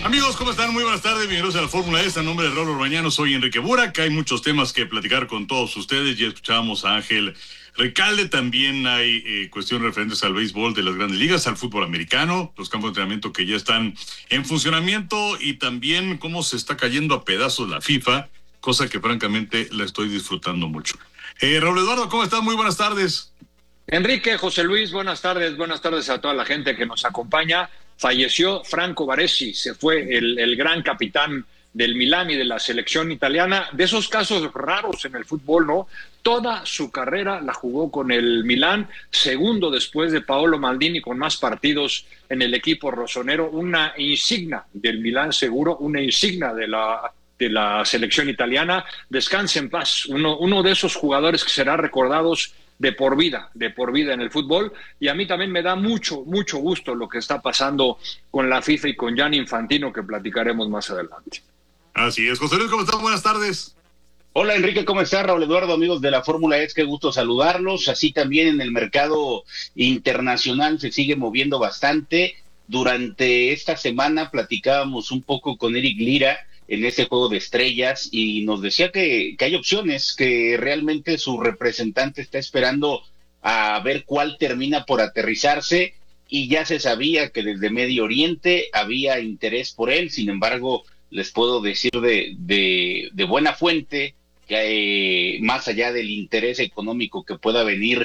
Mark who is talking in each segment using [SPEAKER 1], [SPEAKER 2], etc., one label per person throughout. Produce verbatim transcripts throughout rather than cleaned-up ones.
[SPEAKER 1] Amigos, ¿cómo están? Muy buenas tardes, bienvenidos a la Fórmula E. A nombre de Raúl Orbañano, soy Enrique Burak. Hay muchos temas que platicar con todos ustedes. Ya escuchábamos a Ángel Recalde. También hay eh, cuestiones referentes al béisbol de las grandes ligas, al fútbol americano, los campos de entrenamiento que ya están en funcionamiento y también cómo se está cayendo a pedazos la FIFA, cosa que francamente la estoy disfrutando mucho. Eh, Raúl Eduardo, ¿cómo estás? Muy buenas tardes.
[SPEAKER 2] Enrique, José Luis, buenas tardes, buenas tardes a toda la gente que nos acompaña. Falleció Franco Baresi, se fue el, el gran capitán del Milán y de la selección italiana, de esos casos raros en el fútbol, ¿no? Toda su carrera la jugó con el Milán, segundo después de Paolo Maldini, con más partidos en el equipo rossonero, una insignia del Milán seguro, una insignia de la, de la selección italiana. Descanse en paz, uno, uno de esos jugadores que será recordados de por vida, de por vida en el fútbol. Y a mí también me da mucho, mucho gusto lo que está pasando con la FIFA y con Gianni Infantino, que platicaremos más adelante.
[SPEAKER 1] Así es. José Luis, ¿cómo estás? Buenas tardes.
[SPEAKER 3] Hola Enrique, ¿cómo estás? Raúl Eduardo, amigos de la Fórmula E, qué gusto saludarlos. Así también en el mercado internacional se sigue moviendo bastante. Durante esta semana platicábamos un poco con Eric Lira en ese juego de estrellas y nos decía que, que hay opciones, que realmente su representante está esperando a ver cuál termina por aterrizarse, y ya se sabía que desde Medio Oriente había interés por él. Sin embargo, les puedo decir de, de, de buena fuente que eh, más allá del interés económico que pueda venir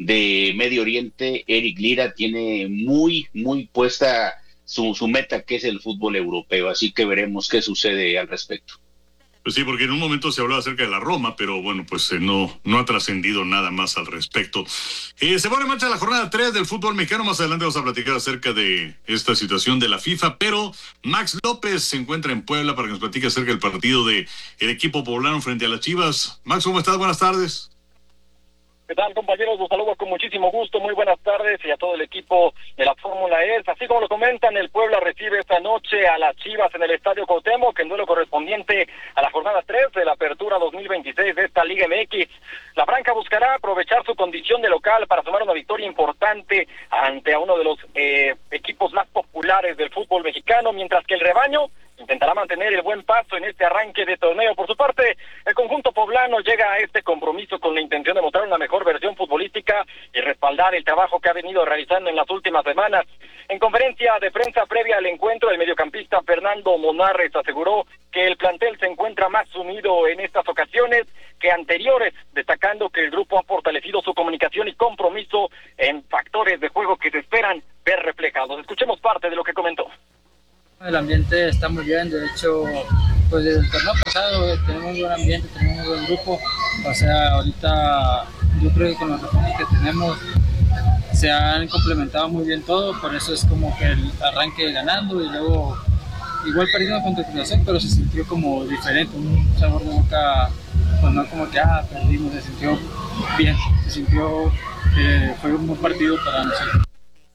[SPEAKER 3] de Medio Oriente, Eric Lira tiene muy, muy puesta Su, su meta, que es el fútbol europeo, así que veremos qué sucede al respecto.
[SPEAKER 1] Pues sí, porque en un momento se hablaba acerca de la Roma, pero bueno, pues eh, no, no ha trascendido nada más al respecto. Eh, se pone en marcha la jornada tres del fútbol mexicano. Más adelante vamos a platicar acerca de esta situación de la FIFA, pero Max López se encuentra en Puebla para que nos platique acerca del partido de el equipo poblano frente a las Chivas. Max, ¿cómo estás? Buenas tardes.
[SPEAKER 4] ¿Qué tal, compañeros? Los saludo con muchísimo gusto, muy buenas tardes, y a todo el equipo de la Fórmula E. Así como lo comentan, el Puebla recibe esta noche a las Chivas en el Estadio Cuauhtémoc, en duelo correspondiente a la jornada tres de la Apertura dos mil veintiséis de esta Liga M X. La Franca buscará aprovechar su condición de local para sumar una victoria importante ante a uno de los eh, equipos más populares del fútbol mexicano, mientras que el rebaño intentará mantener el buen paso en este arranque de torneo. Por su parte, el conjunto poblano llega a este compromiso con la intención de mostrar una mejor versión futbolística y respaldar el trabajo que ha venido realizando en las últimas semanas. En conferencia de prensa previa al encuentro, el mediocampista Fernando Monarres aseguró que el plantel se encuentra más unido en estas ocasiones que anteriores, destacando que el grupo ha fortalecido su comunicación y compromiso en factores de juego que se esperan ver reflejados. Escuchemos parte de lo que comentó.
[SPEAKER 5] El ambiente está muy bien, de hecho, pues desde el torneo pasado tenemos un buen ambiente, tenemos un buen grupo. O sea, ahorita yo creo que con los refuerzos que tenemos se han complementado muy bien todo, por eso es como que el arranque ganando y luego igual perdimos contra Cruz Azul, pero se sintió como diferente, un sabor de boca, pues no como que ah, perdimos, se sintió bien, se sintió que fue un buen partido para nosotros.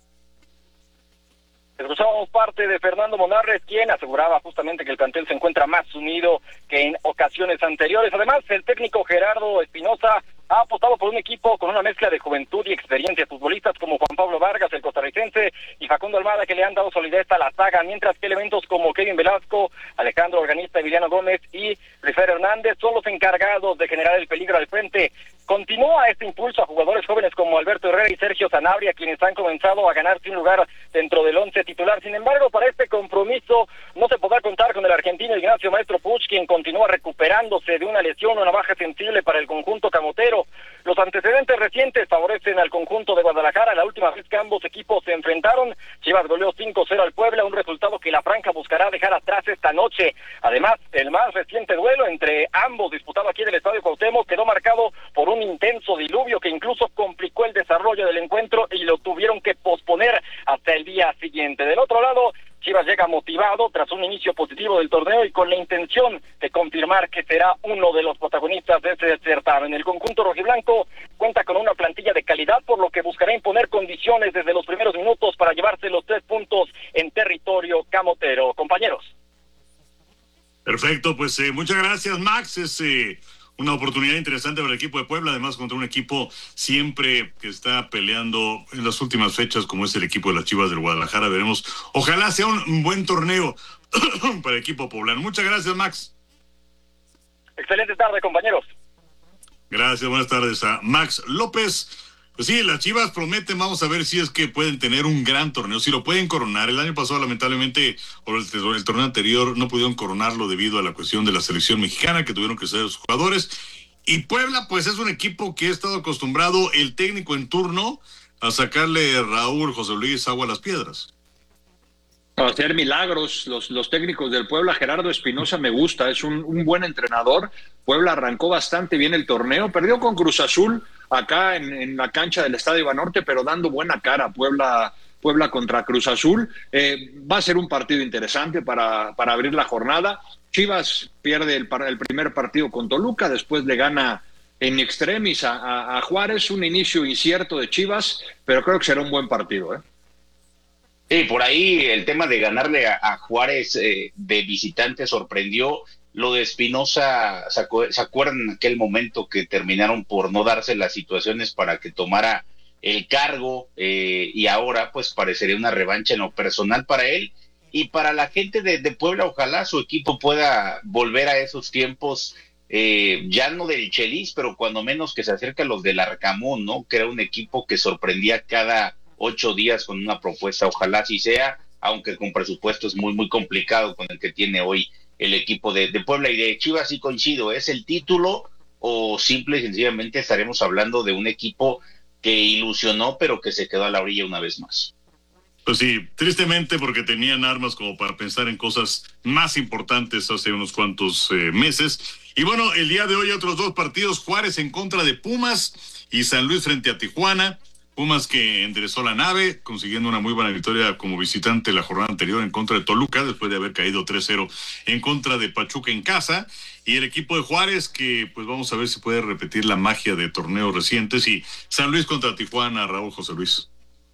[SPEAKER 4] Escuchábamos parte de Fernando Monarres, quien aseguraba justamente que el plantel se encuentra más unido que en ocasiones anteriores. Además, el técnico Gerardo Espinosa ha apostado por un equipo con una mezcla de juventud y experiencia, futbolistas como Juan Pablo Vargas, el costarricense, y Facundo Almada, que le han dado solidez a la saga, mientras que elementos como Kevin Velasco, Alejandro Organista, Emiliano Gómez y Rifer Hernández son los encargados de generar el peligro al frente. Continúa este impulso a jugadores jóvenes como Alberto Herrera y Sergio Sanabria, quienes han comenzado a ganarse un lugar dentro del once titular. Sin embargo, para este compromiso no se podrá contar con el argentino Ignacio Maestro Puch, quien continúa recuperándose de una lesión o una baja sensible para el conjunto camotero. Los antecedentes recientes favorecen al conjunto de Guadalajara. La última vez que ambos equipos se enfrentaron, Chivas goleó cinco cero al Puebla, un resultado que la Franca buscará dejar atrás esta noche. Además, el más reciente duelo entre ambos, disputado aquí en el Estadio Cuauhtémoc, quedó marcado por un intenso diluvio que incluso complicó el desarrollo del encuentro y lo tuvieron que posponer hasta el día siguiente. Del otro lado, Chivas llega motivado tras un inicio positivo del torneo y con la intención de confirmar que será uno de los protagonistas de este certamen. El conjunto rojiblanco cuenta con una plantilla de calidad, por lo que buscará imponer condiciones desde los primeros minutos para llevarse los tres puntos en territorio camotero. Compañeros.
[SPEAKER 1] Perfecto, pues eh, muchas gracias, Max. Es eh, una oportunidad interesante para el equipo de Puebla, además contra un equipo siempre que está peleando en las últimas fechas, como es el equipo de las Chivas del Guadalajara. Veremos, ojalá sea un buen torneo para el equipo poblano. Muchas gracias, Max.
[SPEAKER 4] Excelente tarde, compañeros.
[SPEAKER 1] Gracias, buenas tardes a Max López. Pues sí, las Chivas prometen, vamos a ver si es que pueden tener un gran torneo, si lo pueden coronar. El año pasado, lamentablemente, por el, el torneo anterior, no pudieron coronarlo debido a la cuestión de la selección mexicana, que tuvieron que ser los jugadores. Y Puebla, pues es un equipo que ha estado acostumbrado, el técnico en turno, a sacarle Raúl José Luis agua a las piedras.
[SPEAKER 2] A hacer milagros, los, los técnicos del Puebla. Gerardo Espinosa me gusta, es un, un buen entrenador. Puebla arrancó bastante bien el torneo, perdió con Cruz Azul acá en, en la cancha del Estadio Banorte, pero dando buena cara. Puebla, Puebla contra Cruz Azul. Eh, va a ser un partido interesante para, para abrir la jornada. Chivas pierde el, el primer partido con Toluca, después le gana en extremis a, a, a Juárez, un inicio incierto de Chivas, pero creo que será un buen partido, ¿eh?
[SPEAKER 3] Sí, por ahí el tema de ganarle a, a Juárez eh, de visitante sorprendió. Lo de Espinosa, ¿se acuerdan en aquel momento que terminaron por no darse las situaciones para que tomara el cargo? Eh, y ahora pues parecería una revancha en lo personal para él y para la gente de, de Puebla. Ojalá su equipo pueda volver a esos tiempos, eh, ya no del Chelis, pero cuando menos que se acerque a los del Arcamón, ¿no? Que era un equipo que sorprendía cada ocho días con una propuesta. Ojalá así sea, aunque con presupuestos muy, muy complicado con el que tiene hoy el equipo de, de Puebla. Y de Chivas sí coincido, ¿es el título o simple y sencillamente estaremos hablando de un equipo que ilusionó pero que se quedó a la orilla una vez más?
[SPEAKER 1] Pues sí, tristemente, porque tenían armas como para pensar en cosas más importantes hace unos cuantos eh, meses. Y bueno, el día de hoy otros dos partidos, Juárez en contra de Pumas y San Luis frente a Tijuana. Pumas que enderezó la nave, consiguiendo una muy buena victoria como visitante la jornada anterior en contra de Toluca, después de haber caído tres cero en contra de Pachuca en casa. Y el equipo de Juárez, que pues vamos a ver si puede repetir la magia de torneos recientes. Y San Luis contra Tijuana, Raúl José Luis.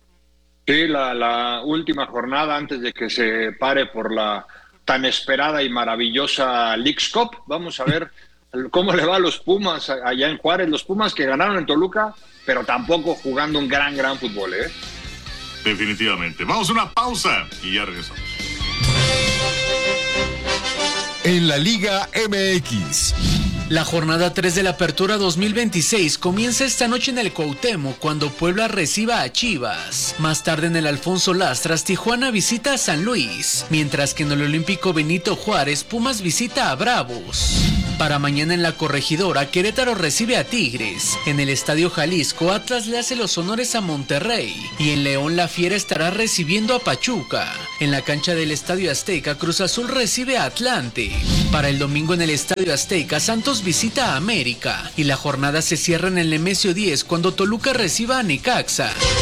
[SPEAKER 2] Sí, la, la última jornada antes de que se pare por la tan esperada y maravillosa Leagues Cup. Vamos a ver cómo le va a los Pumas allá en Juárez. Los Pumas que ganaron en Toluca, pero tampoco jugando un gran, gran fútbol, ¿eh?
[SPEAKER 1] Definitivamente. Vamos a una pausa y ya regresamos.
[SPEAKER 6] En la Liga M X.
[SPEAKER 7] La jornada tres de la Apertura dos mil veintiséis comienza esta noche en el Cuauhtémoc cuando Puebla reciba a Chivas. Más tarde en el Alfonso Lastras, Tijuana visita a San Luis, mientras que en el Olímpico Benito Juárez, Pumas visita a Bravos. Para mañana en la Corregidora, Querétaro recibe a Tigres. En el Estadio Jalisco, Atlas le hace los honores a Monterrey. Y en León, la Fiera estará recibiendo a Pachuca. En la cancha del Estadio Azteca, Cruz Azul recibe a Atlante. Para el domingo en el Estadio Azteca, Santos visita a América. Y la jornada se cierra en el Nemesio diez cuando Toluca reciba a Necaxa.